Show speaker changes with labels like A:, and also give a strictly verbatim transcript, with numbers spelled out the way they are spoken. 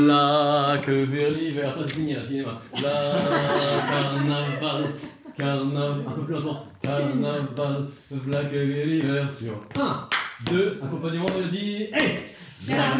A: Là que vers l'hiver, pas de finir le cinéma. Là, carnaval, carnaval, un peu plus lentement. Carnaval, là que vers l'hiver sur un, deux, accompagnement de dit, hey!